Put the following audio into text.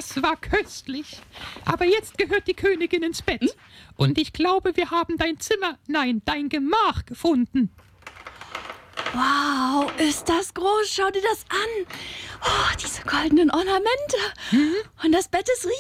Das war köstlich. Aber jetzt gehört die Königin ins Bett. Und ich glaube, wir haben dein Gemach gefunden. Wow, ist das groß. Schau dir das an. Oh, diese goldenen Ornamente. Und das Bett ist